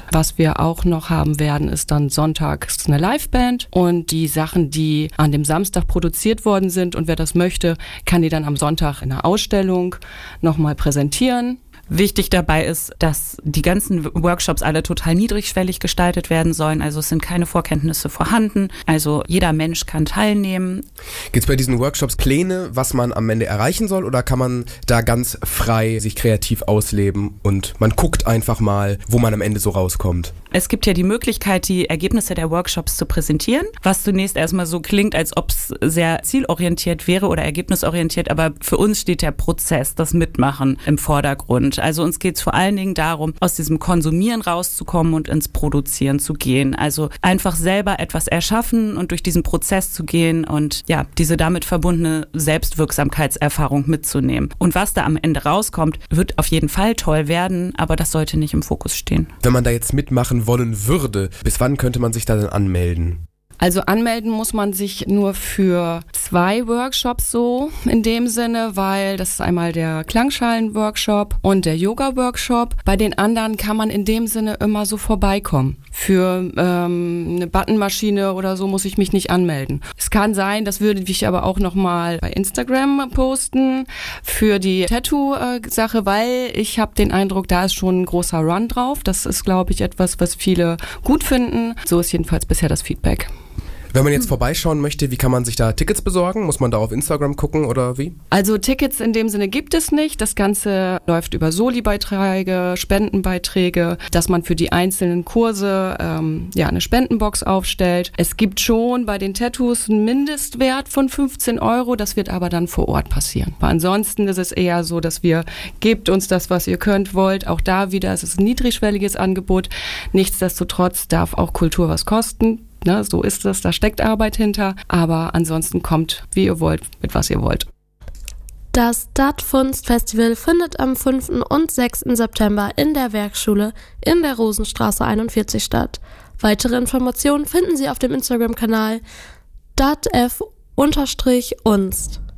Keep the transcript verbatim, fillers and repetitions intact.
Was wir auch noch haben werden, ist dann sonntags eine Liveband und die Sachen, die an dem Samstag produziert worden sind und wer das möchte, kann die dann am Sonntag in der Ausstellung nochmal präsentieren. Wichtig dabei ist, dass die ganzen Workshops alle total niedrigschwellig gestaltet werden sollen. Also es sind keine Vorkenntnisse vorhanden. Also jeder Mensch kann teilnehmen. Gibt es bei diesen Workshops Pläne, was man am Ende erreichen soll? Oder kann man da ganz frei sich kreativ ausleben und man guckt einfach mal, wo man am Ende so rauskommt? Es gibt ja die Möglichkeit, die Ergebnisse der Workshops zu präsentieren, was zunächst erstmal so klingt, als ob es sehr zielorientiert wäre oder ergebnisorientiert. Aber für uns steht der Prozess, das Mitmachen im Vordergrund. Also uns geht es vor allen Dingen darum, aus diesem Konsumieren rauszukommen und ins Produzieren zu gehen. Also einfach selber etwas erschaffen und durch diesen Prozess zu gehen und ja, diese damit verbundene Selbstwirksamkeitserfahrung mitzunehmen. Und was da am Ende rauskommt, wird auf jeden Fall toll werden, aber das sollte nicht im Fokus stehen. Wenn man da jetzt mitmachen wollen würde, bis wann könnte man sich da denn anmelden? Also anmelden muss man sich nur für zwei Workshops so in dem Sinne, weil das ist einmal der Klangschalen-Workshop und der Yoga-Workshop. Bei den anderen kann man in dem Sinne immer so vorbeikommen. Für ähm, eine Buttonmaschine oder so muss ich mich nicht anmelden. Es kann sein, das würde ich aber auch nochmal bei Instagram posten für die Tattoo-Sache, weil ich habe den Eindruck, da ist schon ein großer Run drauf. Das ist, glaube ich, etwas, was viele gut finden. So ist jedenfalls bisher das Feedback. Wenn man jetzt vorbeischauen möchte, wie kann man sich da Tickets besorgen? Muss man da auf Instagram gucken oder wie? Also Tickets in dem Sinne gibt es nicht. Das Ganze läuft über Soli-Beiträge, Spendenbeiträge, dass man für die einzelnen Kurse ähm, ja eine Spendenbox aufstellt. Es gibt schon bei den Tattoos einen Mindestwert von fünfzehn Euro. Das wird aber dann vor Ort passieren. Aber ansonsten ist es eher so, dass wir, gebt uns das, was ihr könnt, wollt. Auch da wieder, es ist ein niedrigschwelliges Angebot. Nichtsdestotrotz darf auch Kultur was kosten. Ne, so ist es, da steckt Arbeit hinter, aber ansonsten kommt, wie ihr wollt, mit was ihr wollt. Das Stadtkunstfestival findet am fünften und sechsten September in der Werkschule in der Rosenstraße einundvierzig statt. Weitere Informationen finden Sie auf dem Instagram-Kanal datf unterstrich unst.